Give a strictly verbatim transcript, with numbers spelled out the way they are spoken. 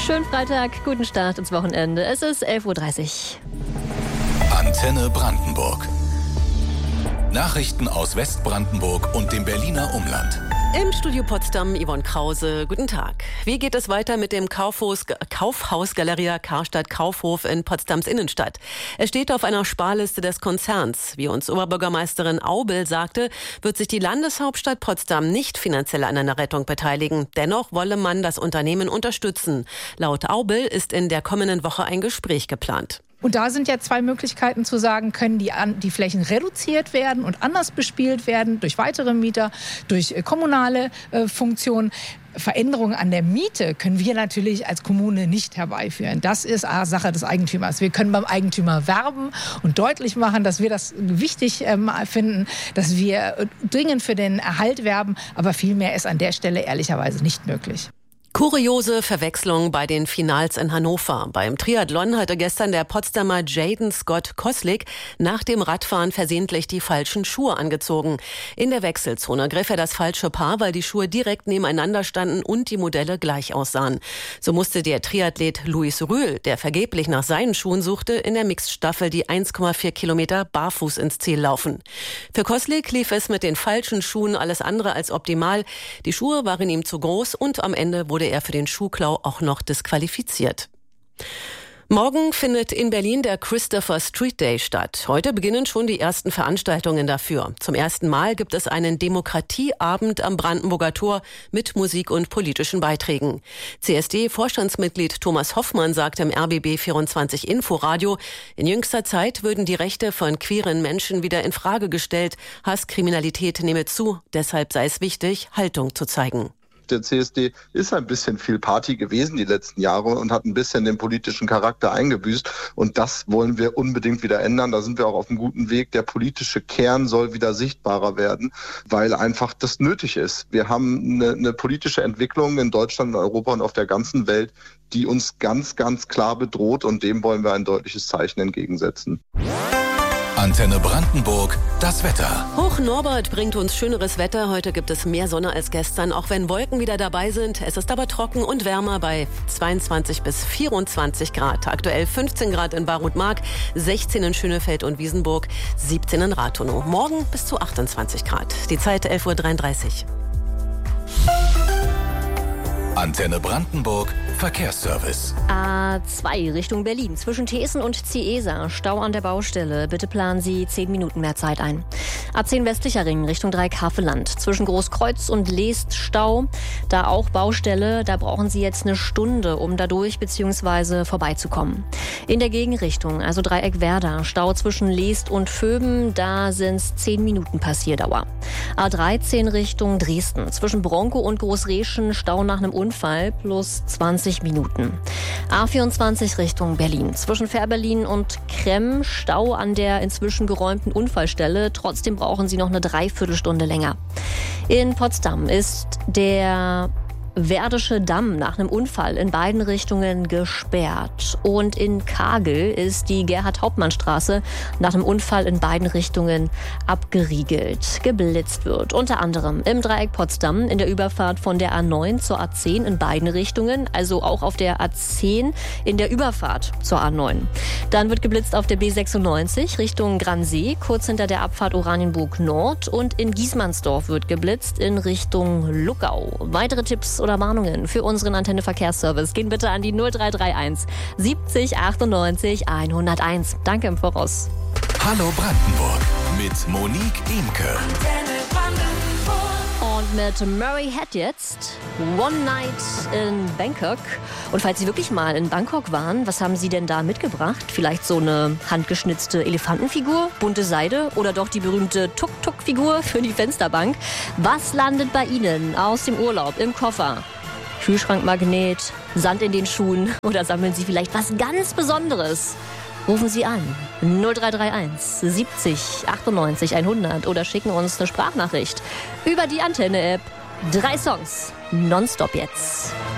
Schönen Freitag, guten Start ins Wochenende. Es ist elf Uhr dreißig. Antenne Brandenburg. Nachrichten aus Westbrandenburg und dem Berliner Umland. Im Studio Potsdam Yvonne Krause. Guten Tag. Wie geht es weiter mit dem Kaufhaus, Kaufhaus Galeria Karstadt Kaufhof in Potsdams Innenstadt? Es steht auf einer Sparliste des Konzerns. Wie uns Oberbürgermeisterin Aubel sagte, wird sich die Landeshauptstadt Potsdam nicht finanziell an einer Rettung beteiligen. Dennoch wolle man das Unternehmen unterstützen. Laut Aubel ist in der kommenden Woche ein Gespräch geplant. Und da sind ja zwei Möglichkeiten zu sagen, können die, an, die Flächen reduziert werden und anders bespielt werden durch weitere Mieter, durch äh, kommunale äh, Funktionen. Veränderungen an der Miete können wir natürlich als Kommune nicht herbeiführen. Das ist Sache des Eigentümers. Wir können beim Eigentümer werben und deutlich machen, dass wir das wichtig ähm, finden, dass wir dringend für den Erhalt werben. Aber viel mehr ist an der Stelle ehrlicherweise nicht möglich. Kuriose Verwechslung bei den Finals in Hannover. Beim Triathlon hatte gestern der Potsdamer Jaden Scott Koslik nach dem Radfahren versehentlich die falschen Schuhe angezogen. In der Wechselzone griff er das falsche Paar, weil die Schuhe direkt nebeneinander standen und die Modelle gleich aussahen. So musste der Triathlet Luis Rühl, der vergeblich nach seinen Schuhen suchte, in der Mixed-Staffel die eins Komma vier Kilometer barfuß ins Ziel laufen. Für Koslik lief es mit den falschen Schuhen alles andere als optimal. Die Schuhe waren ihm zu groß und am Ende wurde er für den Schuhklau auch noch disqualifiziert. Morgen findet in Berlin der Christopher Street Day statt. Heute beginnen schon die ersten Veranstaltungen dafür. Zum ersten Mal gibt es einen Demokratieabend am Brandenburger Tor mit Musik und politischen Beiträgen. C S D-Vorstandsmitglied Thomas Hoffmann sagt im R B B vierundzwanzig Inforadio, in jüngster Zeit würden die Rechte von queeren Menschen wieder in Frage gestellt. Hasskriminalität nehme zu. Deshalb sei es wichtig, Haltung zu zeigen. Der C S D ist ein bisschen viel Party gewesen die letzten Jahre und hat ein bisschen den politischen Charakter eingebüßt. Und das wollen wir unbedingt wieder ändern. Da sind wir auch auf einem guten Weg. Der politische Kern soll wieder sichtbarer werden, weil einfach das nötig ist. Wir haben eine, eine politische Entwicklung in Deutschland, in Europa und auf der ganzen Welt, die uns ganz, ganz klar bedroht. Und dem wollen wir ein deutliches Zeichen entgegensetzen. Antenne Brandenburg, das Wetter. Hoch Norbert bringt uns schöneres Wetter. Heute gibt es mehr Sonne als gestern, auch wenn Wolken wieder dabei sind. Es ist aber trocken und wärmer bei zweiundzwanzig bis vierundzwanzig Grad. Aktuell fünfzehn Grad in Barut-Mark, sechzehn in Schönefeld und Wiesenburg, siebzehn in Rathenow. Morgen bis zu achtundzwanzig Grad. Die Zeit elf Uhr dreiunddreißig. Antenne Brandenburg, Verkehrsservice. A zwei Richtung Berlin. Zwischen Thesen und Ciesa. Stau an der Baustelle. Bitte planen Sie zehn Minuten mehr Zeit ein. A zehn westlicher Ring Richtung Dreieckhaveland. Zwischen Großkreuz und Leest Stau. Da auch Baustelle. Da brauchen Sie jetzt eine Stunde, um da durch bzw. vorbeizukommen. In der Gegenrichtung, also Dreieck Werder. Stau zwischen Leest und Vöben. Da sind es zehn Minuten Passierdauer. A dreizehn Richtung Dresden. Zwischen Bronkow und Großreschen. Stau nach einem Unfall plus zwanzig Minuten. A vierundzwanzig Richtung Berlin. Zwischen Fährberlin und Kremm Stau an der inzwischen geräumten Unfallstelle. Trotzdem brauchen Sie noch eine Dreiviertelstunde länger. In Potsdam ist der Werdische Damm nach einem Unfall in beiden Richtungen gesperrt. Und in Kagel ist die Gerhard-Hauptmann-Straße nach einem Unfall in beiden Richtungen abgeriegelt. Geblitzt wird unter anderem im Dreieck Potsdam in der Überfahrt von der A neun zur A zehn in beiden Richtungen, also auch auf der A zehn in der Überfahrt zur A neun. Dann wird geblitzt auf der B sechsundneunzig Richtung Gransee, kurz hinter der Abfahrt Oranienburg Nord, und in Giesmannsdorf wird geblitzt in Richtung Luckau. Weitere Tipps oder Warnungen für unseren Antenne Verkehrsservice gehen bitte an die null drei drei eins siebzig achtundneunzig hunderteins. Danke im Voraus. Hallo Brandenburg mit Monique Imke. Und mit Murray Head jetzt One Night in Bangkok. Und falls Sie wirklich mal in Bangkok waren, was haben Sie denn da mitgebracht? Vielleicht so eine handgeschnitzte Elefantenfigur, bunte Seide oder doch die berühmte Tuk-Tuk-Figur für die Fensterbank? Was landet bei Ihnen aus dem Urlaub im Koffer? Kühlschrankmagnet, Sand in den Schuhen oder sammeln Sie vielleicht was ganz Besonderes? Rufen Sie an null drei drei eins siebzig achtundneunzig hundert oder schicken uns eine Sprachnachricht über die Antenne-App. Drei Songs, nonstop jetzt.